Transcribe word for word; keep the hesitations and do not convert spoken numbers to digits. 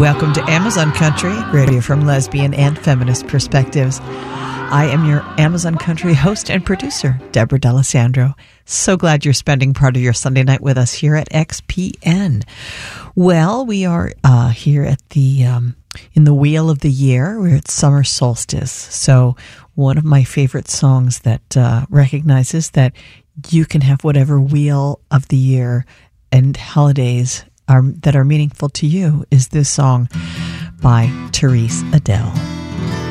Welcome to Amazon Country, radio from lesbian and feminist perspectives. I am your Amazon Country host and producer, Deborah D'Alessandro. So glad you're spending part of your Sunday night with us here at X P N. Well, we are uh, here at the um, in the wheel of the year. We're at summer solstice. So one of my favorite songs that uh, recognizes that you can have whatever wheel of the year and holidays are that are meaningful to you is this song by Therese Adele.